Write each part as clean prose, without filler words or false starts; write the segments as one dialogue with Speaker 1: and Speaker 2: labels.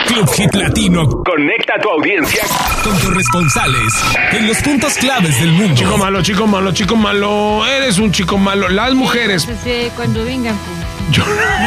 Speaker 1: Club Hit Latino.
Speaker 2: Conecta a tu audiencia
Speaker 1: Con corresponsales en los puntos claves del mundo.
Speaker 3: Chico malo, chico malo, chico malo. Eres un chico malo. Las mujeres.
Speaker 4: Cuando vengan,
Speaker 3: Yo...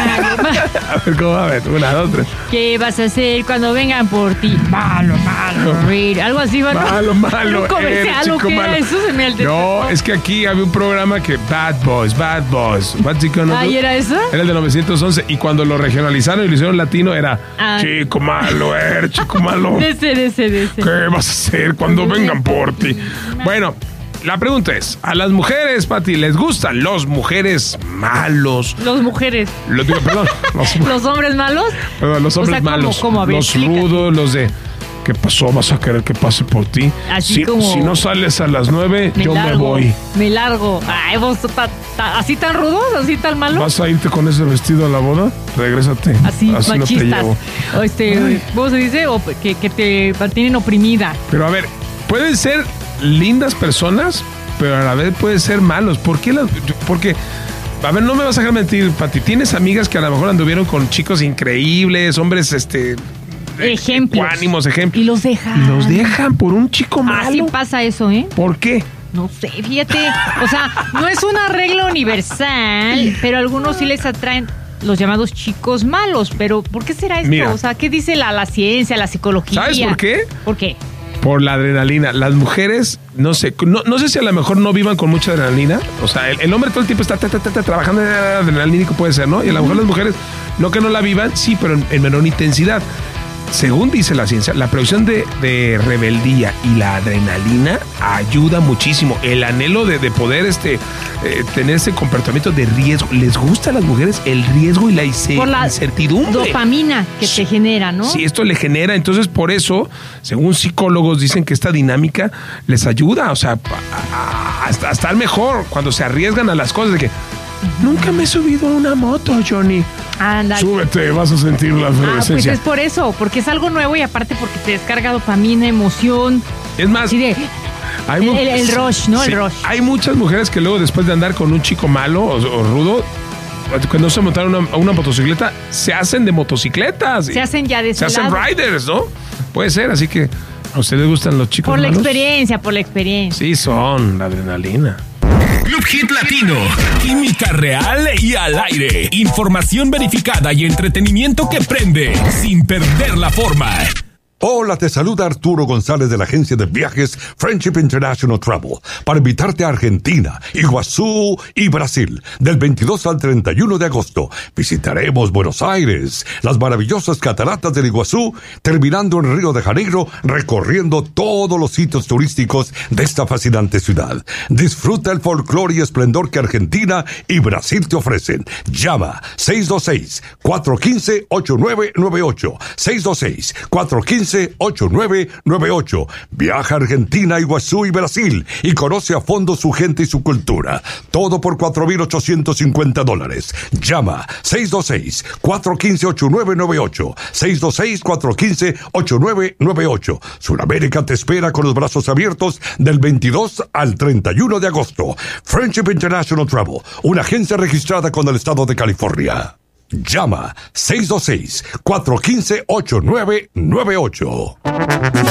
Speaker 3: A ver, ¿cómo va a ver? 1, 2, 3.
Speaker 4: ¿qué vas a hacer cuando vengan por ti? Malo, malo, algo así, ¿no?
Speaker 3: Malo, malo.
Speaker 4: Un comercial,
Speaker 3: chico
Speaker 4: ¿o qué
Speaker 3: malo.
Speaker 4: era eso? Se me alteró.
Speaker 3: No, es que aquí había un programa que Bad Boys. What's it gonna do?
Speaker 4: ¿Y era eso?
Speaker 3: Era el de 911 y cuando lo regionalizaron y lo hicieron latino era chico malo, chico malo.
Speaker 4: De ese.
Speaker 3: ¿Qué vas a hacer cuando vengan por ti? Bueno, la pregunta es, ¿a las mujeres, Pati, les gustan los mujeres malos?
Speaker 4: Los mujeres.
Speaker 3: Perdón.
Speaker 4: ¿Los hombres malos?
Speaker 3: Perdón, los hombres malos.
Speaker 4: ¿cómo? A ver,
Speaker 3: los
Speaker 4: explícate.
Speaker 3: rudos, los de... ¿Qué pasó? ¿Vas a querer que pase por ti?
Speaker 4: Así como...
Speaker 3: Si no sales a las 9, yo me voy.
Speaker 4: Me largo. Ay, vos, ¿así tan rudos? ¿Así tan malos?
Speaker 3: ¿Vas a irte con ese vestido a la boda? Regrésate.
Speaker 4: Así machistas.
Speaker 3: No te llevo.
Speaker 4: ¿Cómo se dice? O que te mantienen oprimida.
Speaker 3: Pero a ver, pueden ser lindas personas, pero a la vez pueden ser malos. ¿Por qué? Porque... A ver, no me vas a dejar mentir, Pati. Tienes amigas que a lo mejor anduvieron con chicos increíbles, hombres,
Speaker 4: ejemplos.
Speaker 3: Ánimos, ejemplos.
Speaker 4: Y los dejan.
Speaker 3: Y los dejan por un chico malo.
Speaker 4: Así pasa eso, ¿eh?
Speaker 3: ¿Por qué?
Speaker 4: No sé, fíjate. O sea, no es una regla universal, pero a algunos sí les atraen los llamados chicos malos. Pero, ¿por qué será esto?
Speaker 3: Mira,
Speaker 4: o sea, ¿qué dice la ciencia, la psicología?
Speaker 3: ¿Sabes por qué?
Speaker 4: ¿Por qué?
Speaker 3: Por la adrenalina. Las mujeres, no sé si a lo mejor no vivan con mucha adrenalina. O sea, el hombre todo el tiempo está trabajando adrenalínico, puede ser, ¿no? Y a lo mejor las mujeres, no que no la vivan, sí, pero en menor intensidad. Según dice la ciencia, la producción de rebeldía y la adrenalina ayuda muchísimo. El anhelo de poder tener ese comportamiento de riesgo. Les gusta a las mujeres el riesgo y la incertidumbre.
Speaker 4: Dopamina que te genera, ¿no?
Speaker 3: Sí, esto le genera. Entonces, por eso, según psicólogos, dicen que esta dinámica les ayuda, o sea, a estar mejor cuando se arriesgan a las cosas de que nunca me he subido a una moto, Johnny.
Speaker 4: Ándale.
Speaker 3: Súbete, vas a sentir la efervescencia.
Speaker 4: Pues es por eso, porque es algo nuevo y aparte porque te descarga dopamina, emoción.
Speaker 3: Es más,
Speaker 4: así de, el rush, ¿no?
Speaker 3: Sí,
Speaker 4: el rush.
Speaker 3: Hay muchas mujeres que luego después de andar con un chico malo o rudo, cuando se montaron a una motocicleta, se hacen de motocicletas.
Speaker 4: Se hacen ya de
Speaker 3: Se
Speaker 4: ese
Speaker 3: hacen
Speaker 4: lado.
Speaker 3: riders, ¿no? Puede ser, así que ¿a ustedes les gustan los chicos malos?
Speaker 4: Por la experiencia.
Speaker 3: Sí, son la adrenalina.
Speaker 1: Club Hit Latino. Química real y al aire. Información verificada y entretenimiento que prende sin perder la forma.
Speaker 5: Hola, te saluda Arturo González de la agencia de viajes Friendship International Travel para invitarte a Argentina, Iguazú y Brasil del 22 al 31 de agosto. Visitaremos Buenos Aires, las maravillosas cataratas del Iguazú, terminando en Río de Janeiro, recorriendo todos los sitios turísticos de esta fascinante ciudad. Disfruta el folclore y esplendor que Argentina y Brasil te ofrecen. Llama 626-415-8998. 626-415-8998. Viaja a Argentina, Iguazú y Brasil y conoce a fondo su gente y su cultura. Todo por $4,850. Llama 626-415-8998. 626-415-8998. Sudamérica te espera con los brazos abiertos del 22 al 31 de agosto. Friendship International Travel, una agencia registrada con el estado de California. Llama 626-415-8998.